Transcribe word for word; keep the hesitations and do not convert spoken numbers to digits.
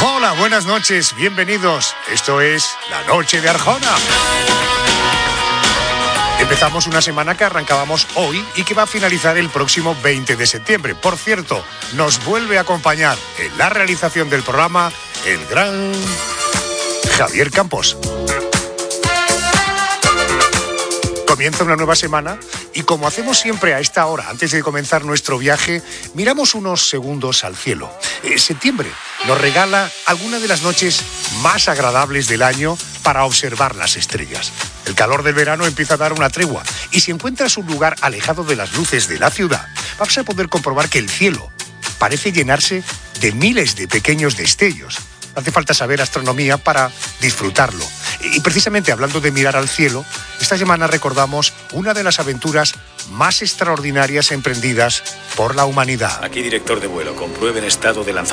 Hola, buenas noches, bienvenidos. Esto es La Noche de Arjona. Empezamos una semana que arrancábamos hoy y que va a finalizar el próximo veinte de septiembre. Por cierto, nos vuelve a acompañar en la realización del programa el gran Javier Campos. Comienza una nueva semana y, como hacemos siempre a esta hora, antes de comenzar nuestro viaje, miramos unos segundos al cielo. Eh, septiembre nos regala algunas de las noches más agradables del año para observar las estrellas. El calor del verano empieza a dar una tregua y si encuentras un lugar alejado de las luces de la ciudad, vas a poder comprobar que el cielo parece llenarse de miles de pequeños destellos. Hace falta saber astronomía para disfrutarlo. Y precisamente hablando de mirar al cielo, esta semana recordamos una de las aventuras más extraordinarias emprendidas por la humanidad. Aquí, director de vuelo, compruebe en estado de lanzamiento.